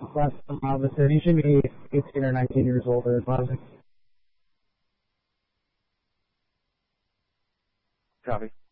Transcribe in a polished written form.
last time I visited. He should be 18 or 19 years old or something. Copy.